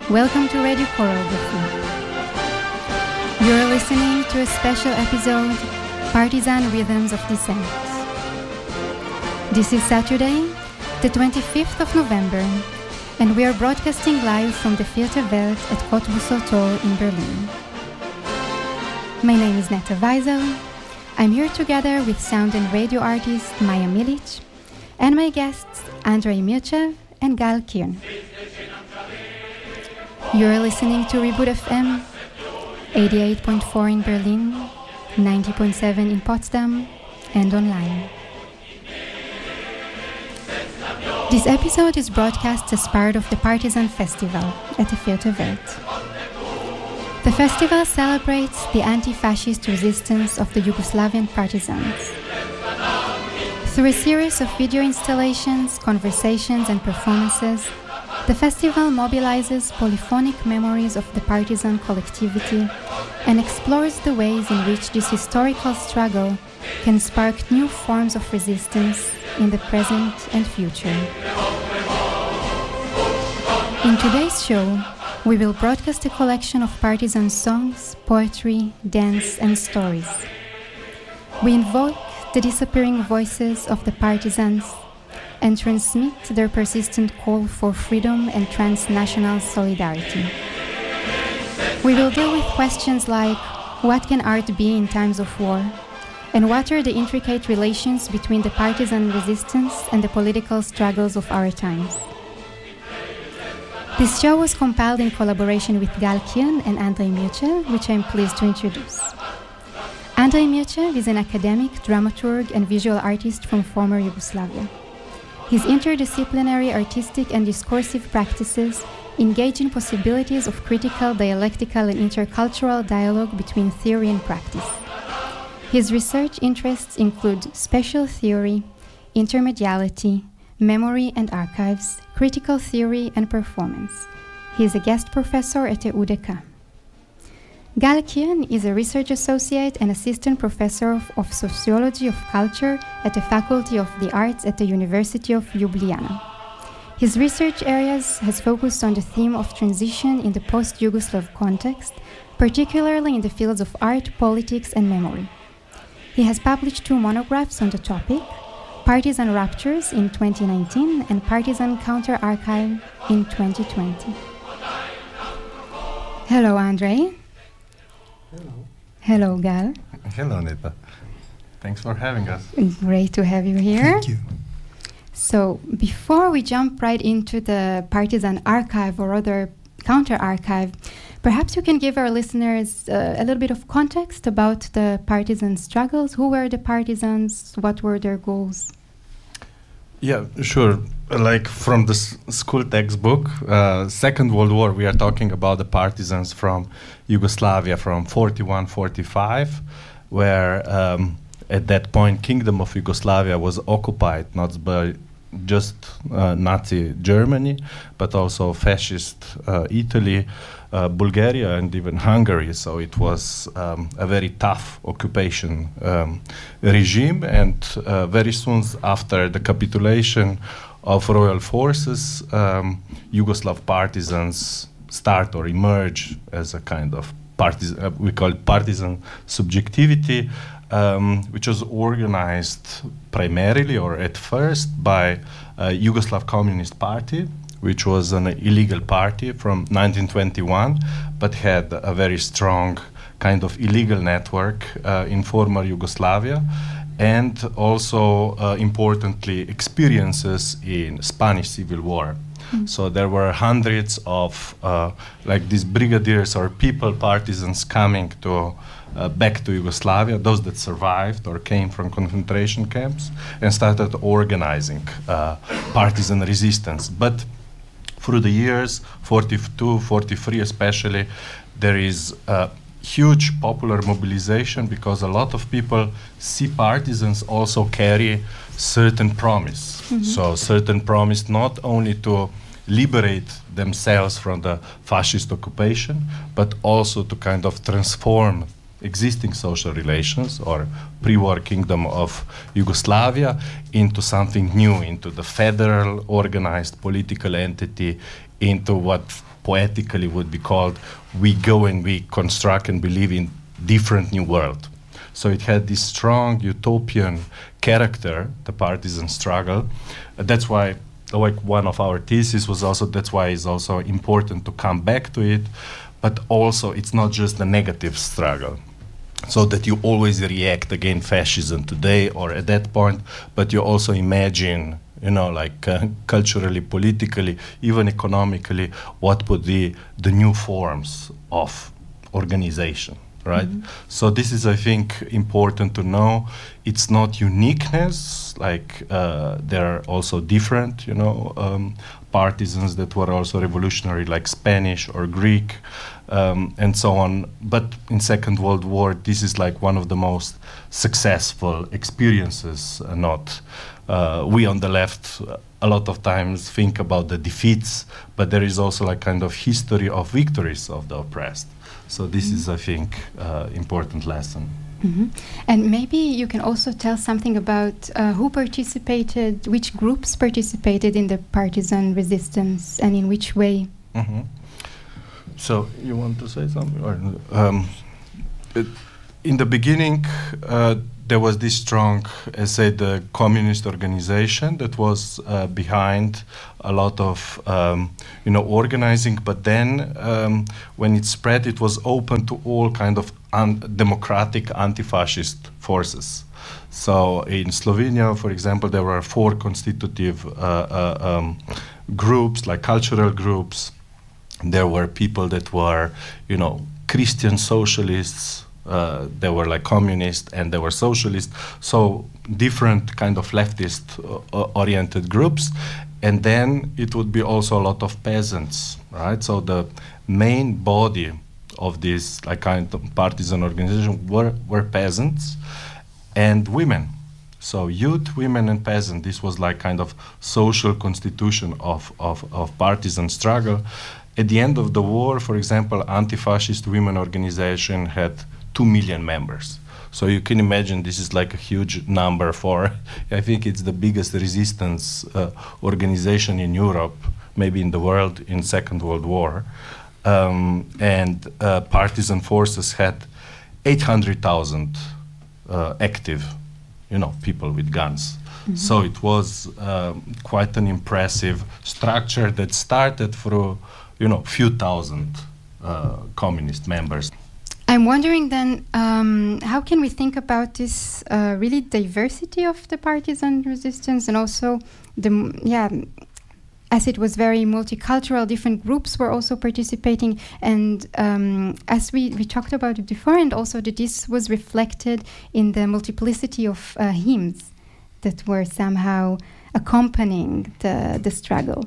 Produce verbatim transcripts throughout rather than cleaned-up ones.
Welcome to Radio Choreography. You're listening to a special episode, Partisan Rhythms of Dissent. This is Saturday, the twenty-fifth of November, and we are broadcasting live from the Vierte Welt at Cottbusser Tor in Berlin. My name is Netta Weisel. I'm here together with sound and radio artist Maja Milic and my guests Andrei Mirchev and Gal Kirn. You're listening to Reboot F M, eighty-eight point four in Berlin, ninety point seven in Potsdam, and online. This episode is broadcast as part of the Partisan Festival at the Vierte Welt. The festival celebrates the anti-fascist resistance of the Yugoslavian partisans. Through a series of video installations, conversations, and performances, the festival mobilizes polyphonic memories of the partisan collectivity and explores the ways in which this historical struggle can spark new forms of resistance in the present and future. In today's show, we will broadcast a collection of partisan songs, poetry, dance, and stories. We invoke the disappearing voices of the partisans and transmit their persistent call for freedom and transnational solidarity. We will deal with questions like, what can art be in times of war? And what are the intricate relations between the partisan resistance and the political struggles of our times? This show was compiled in collaboration with Gal Kirn and Andrei Mirchev, which I'm pleased to introduce. Andrei Mirchev is an academic, dramaturg, and visual artist from former Yugoslavia. His interdisciplinary artistic and discursive practices engage in possibilities of critical, dialectical, and intercultural dialogue between theory and practice. His research interests include spatial theory, intermediality, memory and archives, critical theory, and performance. He is a guest professor at the U D K. Gal Kirn is a research associate and assistant professor of, of sociology of culture at the Faculty of the Arts at the University of Ljubljana. His research areas has focused on the theme of transition in the post-Yugoslav context, particularly in the fields of art, politics, and memory. He has published two monographs on the topic, Partisan Ruptures in twenty nineteen and Partisan Counter-Archive in twenty twenty. Hello, Andrei. Hello. Hello, Gal. Hello, Netta. Thanks for having us. Great to have you here. Thank you. So, before we jump right into the Partisan Archive or other counter-archive, perhaps you can give our listeners uh, a little bit of context about the partisan struggles. Who were the partisans? What were their goals? Yeah, sure. Like from the s- school textbook, uh, Second World War, we are talking about the partisans from Yugoslavia from forty-one forty-five, where um, at that point Kingdom of Yugoslavia was occupied not by just uh, Nazi Germany, but also fascist uh, Italy, uh, Bulgaria, and even Hungary. So it was um, a very tough occupation um, regime. And uh, very soon after the capitulation of royal forces, um, Yugoslav partisans start or emerge as a kind of partisan, uh, we call it partisan subjectivity, Um, which was organized primarily or at first by uh, Yugoslav Communist Party, which was an illegal party from nineteen twenty-one, but had a very strong kind of illegal network uh, in former Yugoslavia, and also, uh, importantly, experiences in Spanish Civil War. Mm. So there were hundreds of uh, like these brigadiers or people, partisans coming to Uh, back to Yugoslavia, those that survived or came from concentration camps, and started organizing uh, partisan resistance. But through the years, forty-two, forty-three especially, there is a huge popular mobilization because a lot of people see partisans also carry certain promise. Mm-hmm. So certain promise not only to liberate themselves from the fascist occupation, but also to kind of transform existing social relations or pre-war kingdom of Yugoslavia into something new, into the federal organized political entity, into what poetically would be called, we go and we construct and believe in different new world. So it had this strong utopian character, the partisan struggle. Uh, that's why, like, one of our theses was also, that's why it's also important to come back to it, but also it's not just the negative struggle. So that you always react against fascism today or at that point, but you also imagine, you know, like uh, culturally, politically, even economically, what would be the new forms of organization, right? Mm-hmm. So this is, I think, important to know. It's not uniqueness, like uh, there are also different, you know, um, partisans that were also revolutionary, like Spanish or Greek, um, and so on. But in Second World War, this is like one of the most successful experiences. Uh, not uh, we on the left uh, a lot of times think about the defeats, but there is also like kind of history of victories of the oppressed. So this mm-hmm. is, I think, uh, important lesson. Mm-hmm. And maybe you can also tell something about uh, who participated, which groups participated in the partisan resistance, and in which way. Mm-hmm. So you want to say something? Or, um, it, in the beginning, uh, there was this strong, I said, the communist organization that was uh, behind a lot of, um, you know, organizing. But then, um, when it spread, it was open to all kind of un- democratic anti-fascist forces. So in Slovenia, for example, there were four constitutive uh, uh, um, groups, like cultural groups. There were people that were, you know, Christian socialists. Uh, there were like communists and there were socialists, so different kind of leftist uh, oriented groups. And then it would be also a lot of peasants, right? So the main body of this like kind of partisan organization were, were peasants and women. So youth, women and peasants, this was like kind of social constitution of, of, of partisan struggle. At the end of the war, for example, anti-fascist women organization had two million members. So you can imagine this is like a huge number for, I think it's the biggest resistance uh, organization in Europe, maybe in the world, in Second World War. Um, and uh, partisan forces had eight hundred thousand uh, active, you know, people with guns. Mm-hmm. So it was um, quite an impressive structure that started through, you know, few thousand uh, communist members. I'm wondering then, um, how can we think about this uh, really diversity of the partisan resistance, and also the, yeah, as it was very multicultural, different groups were also participating, and um, as we, we talked about it before, and also that this was reflected in the multiplicity of uh, hymns that were somehow accompanying the, the struggle.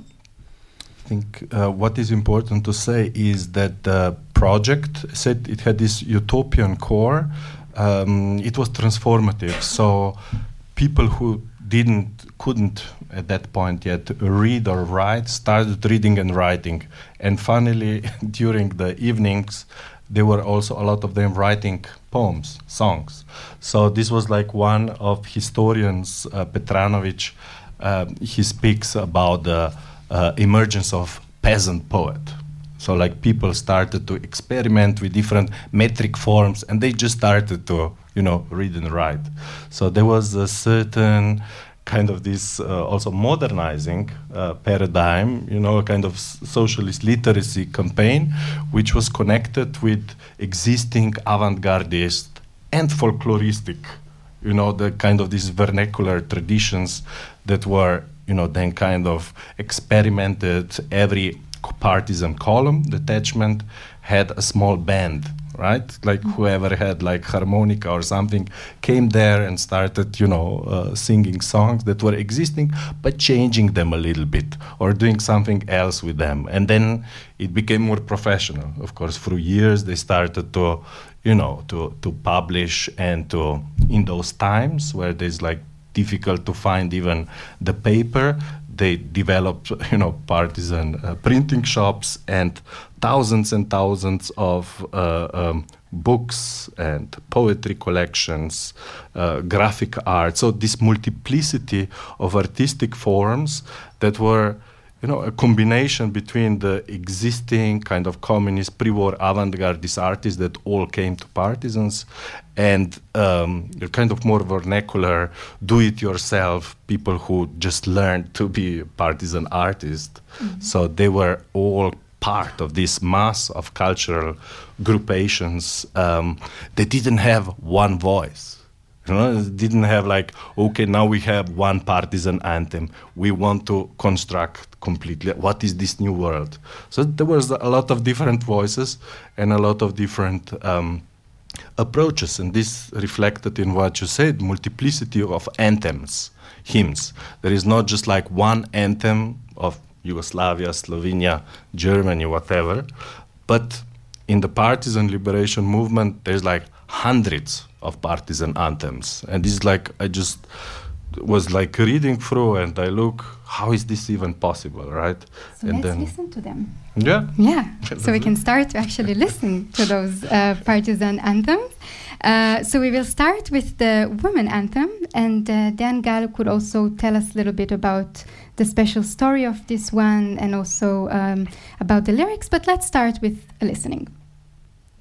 I think uh, what is important to say is that the project said it had this utopian core. Um, it was transformative. So people who didn't, couldn't at that point yet read or write started reading and writing. And finally, during the evenings, there were also a lot of them writing poems, songs. So this was like one of historians, uh, Petranovic, uh, he speaks about the Uh, emergence of peasant poet. So like people started to experiment with different metric forms and they just started to, you know, read and write. So there was a certain kind of this uh, also modernizing uh, paradigm, you know, a kind of s- socialist literacy campaign, which was connected with existing avant-gardist and folkloristic, you know, the kind of these vernacular traditions that were, you know, then kind of experimented. Every partisan column detachment had a small band, right? Like mm-hmm. whoever had like harmonica or something came there and started, you know, uh, singing songs that were existing, but changing them a little bit or doing something else with them. And then it became more professional. Of course, through years they started to, you know, to, to publish and to, in those times where there's like difficult to find even the paper, they developed, you know, partisan uh, printing shops and thousands and thousands of uh, um, books and poetry collections, uh, graphic art. So this multiplicity of artistic forms that were, you know, a combination between the existing kind of communist pre-war avant-gardist artists that all came to Partisans and um, the kind of more vernacular, do-it-yourself people who just learned to be partisan artists. Mm-hmm. So they were all part of this mass of cultural groupations um, that didn't have one voice. You know, it didn't have like, okay, now we have one partisan anthem. We want to construct completely, what is this new world? So there was a lot of different voices and a lot of different um, approaches. And this reflected in what you said, multiplicity of anthems, hymns. There is not just like one anthem of Yugoslavia, Slovenia, Germany, whatever. But in the partisan liberation movement, there's like hundreds of partisan anthems. And this is like, I just was like reading through and I look, how is this even possible, right? So and let's then, listen to them. Yeah. Yeah, so we can start to actually listen to those uh, partisan anthems. Uh, so we will start with the women anthem, and uh, then Gal could also tell us a little bit about the special story of this one and also um, about the lyrics, but let's start with a listening.